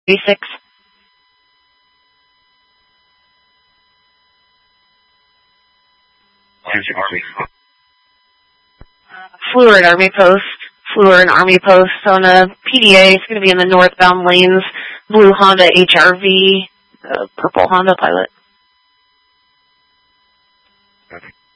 36. Fluor at Army Post. Fluor and Army Post on a PDA. It's going to be in the northbound lanes. Blue Honda HRV, purple Honda Pilot. Okay.